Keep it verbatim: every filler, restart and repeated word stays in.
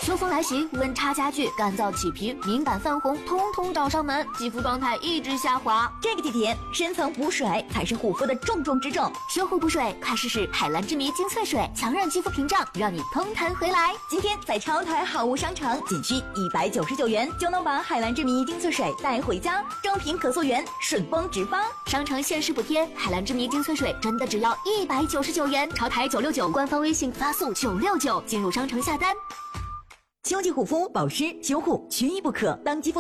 秋风来袭，温差加剧，干燥起皮、敏感泛红，通通找上门，肌肤状态一直下滑。 这个季节，深层补水才是护肤的重中之重。 修护补水，快试试海蓝之谜精粹水，强韧肌肤屏障，让你通弹回来。 今天在超台好物商城，仅需一百九十九元就能把海蓝之谜精粹水带回家，正品可溯源，顺丰直发。 商城限时补贴，海蓝之谜精粹水真的只要一百九十九元，超台九六九，官方微信发送九六九，进入商城下单。 秋季护肤保湿修护缺一不可，当肌肤